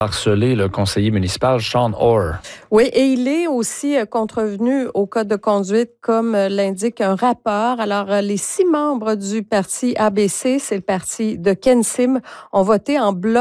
harcelé le conseiller municipal Sean Orr. Oui, et il est aussi contrevenu au code de conduite, comme l'indique un rapport. Alors, les 6 membres du parti ABC, c'est le parti de Ken Sim, ont voté en bloc